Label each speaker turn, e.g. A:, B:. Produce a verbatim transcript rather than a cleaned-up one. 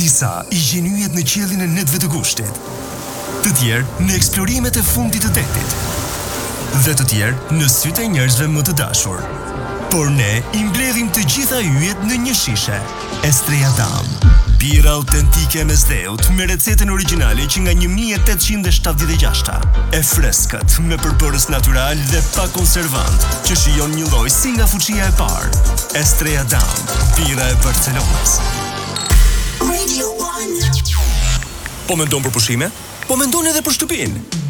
A: Disa i gjenyjet në qiellin e netëve të gushtit. Të tjerë në eksplorimet e fundit të detit. Dhe të tjerë në sytë e njerëzve më të dashur. Por ne i mbledhim të gjitha yjet në një shishe. Estrella Damm. Bira autentike me zdheut, me recetën origjinale që nga një mijë e tetëqind e shtatëdhjetë e gjashta. E freskët, me përbërës natural dhe pa konservant, që shijon një lloj si nga fuqia e parë. Estrella Damm, bira e Barcelonës.
B: Radio One.
A: Po mendon për pushime? Po mendon edhe për shtëpinë?